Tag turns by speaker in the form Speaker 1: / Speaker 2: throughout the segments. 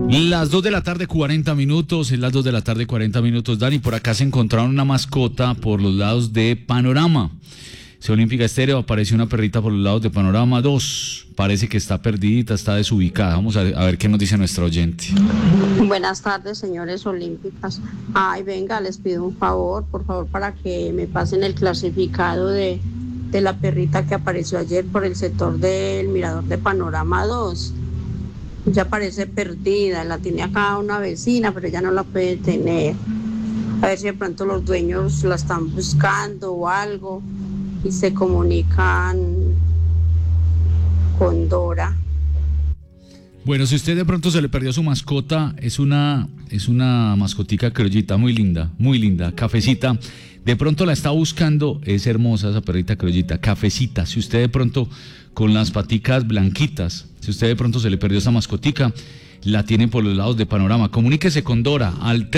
Speaker 1: Las 2 de la tarde, 40 minutos. Es las 2 de la tarde, 40 minutos. Dani, por acá se encontraron una mascota por los lados de Panorama. Olímpica Estéreo, apareció una perrita por los lados de Panorama 2. Parece que está perdidita, está desubicada. Vamos a ver qué nos dice nuestra oyente.
Speaker 2: Buenas tardes, señores olímpicas. Ay, venga, les pido un favor, por favor, para que me pasen el clasificado de la perrita que apareció ayer por el sector del mirador de Panorama 2. Ya parece perdida, la tiene acá una vecina, pero ella no la puede tener. A ver si de pronto los dueños la están buscando o algo y se comunican con Dora.
Speaker 1: Bueno, si usted de pronto se le perdió su mascota, es una mascotica criollita, muy linda, cafecita. De pronto la está buscando, es hermosa esa perrita criollita, cafecita. Si usted de pronto con las paticas blanquitas, si usted de pronto se le perdió esa mascotica, la tiene por los lados de Panorama. Comuníquese con Dora al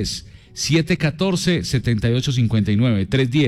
Speaker 1: 310-714-7859,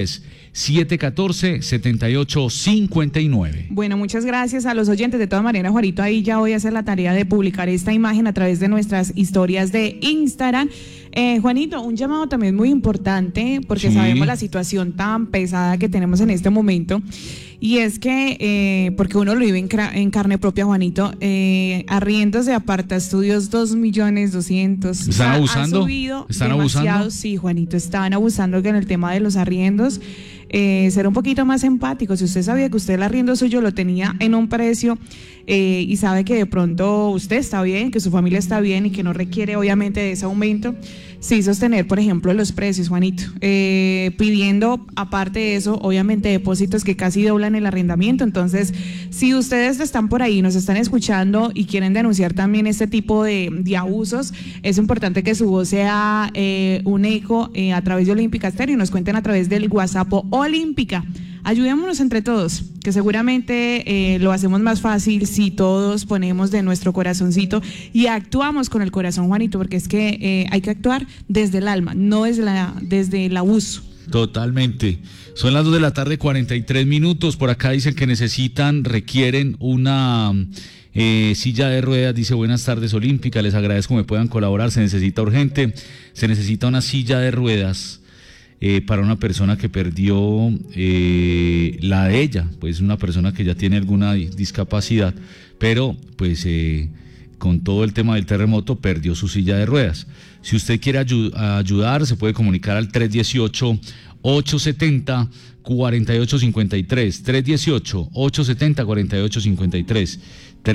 Speaker 1: 310-714-7859.
Speaker 3: Bueno, muchas gracias a los oyentes. De todas maneras, Juanito, ahí ya voy a hacer la tarea de publicar esta imagen a través de nuestras historias de Instagram. Juanito, un llamado también muy importante, porque sí, sabemos la situación tan pesada que tenemos en este momento, y es que, porque uno lo vive en carne propia, Juanito, arriendos de apartaestudios 2.200.000.
Speaker 1: ¿Están abusando?
Speaker 3: Han subido
Speaker 1: ¿Están
Speaker 3: demasiado,
Speaker 1: abusando?
Speaker 3: Sí, Juanito, están abusando en el tema de los arriendos. Ser un poquito más empático. Si usted sabía que usted el arriendo suyo lo tenía en un precio y sabe que de pronto usted está bien, que su familia está bien y que no requiere obviamente de ese aumento, sí sostener, por ejemplo, los precios, Juanito, pidiendo aparte de eso, obviamente depósitos que casi doblan el arrendamiento. Entonces, si ustedes están por ahí, nos están escuchando y quieren denunciar también este tipo de abusos, es importante que su voz sea un eco a través de Olímpica Estéreo y nos cuenten a través del WhatsApp Olímpica. Ayudémonos entre todos, que seguramente lo hacemos más fácil si todos ponemos de nuestro corazoncito y actuamos con el corazón, Juanito, porque es que hay que actuar desde el alma, no desde el abuso.
Speaker 1: Totalmente. Son las 2 de la tarde, 43 minutos. Por acá dicen que requieren una silla de ruedas. Dice: buenas tardes, Olímpica, les agradezco, me puedan colaborar, se necesita urgente, se necesita una silla de ruedas para una persona que perdió la de ella, pues una persona que ya tiene alguna discapacidad, pero pues con todo el tema del terremoto perdió su silla de ruedas. Si usted quiere ayudar, se puede comunicar al 318-870-4853, 318-870-4853,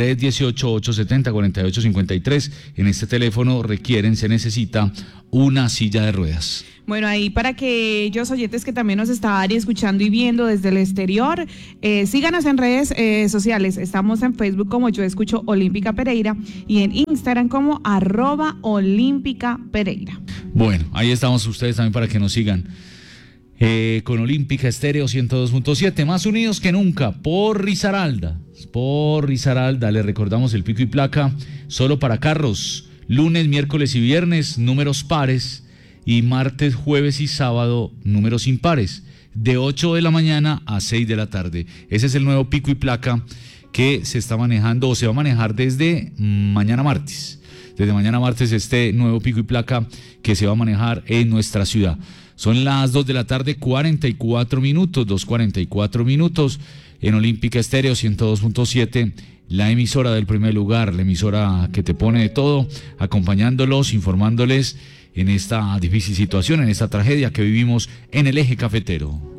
Speaker 1: 318-870-4853. En este teléfono se necesita una silla de ruedas.
Speaker 3: Bueno, ahí para aquellos oyentes que también nos estaban escuchando y viendo desde el exterior, síganos en redes sociales. Estamos en Facebook como Yo Escucho Olímpica Pereira y en Instagram como @Olímpica Pereira.
Speaker 1: Bueno, ahí estamos ustedes también para que nos sigan. Con Olímpica Estéreo 102.7, más unidos que nunca, por Risaralda, le recordamos el pico y placa, solo para carros, lunes, miércoles y viernes, números pares, y martes, jueves y sábado, números impares, de 8 de la mañana a 6 de la tarde. Ese es el nuevo pico y placa que se está manejando, o se va a manejar desde mañana martes. Desde mañana martes este nuevo pico y placa que se va a manejar en nuestra ciudad. Son las 2 de la tarde, 44 minutos, 2:44 minutos, en Olímpica Estéreo 102.7, la emisora del primer lugar, la emisora que te pone de todo, acompañándolos, informándoles en esta difícil situación, en esta tragedia que vivimos en el eje cafetero.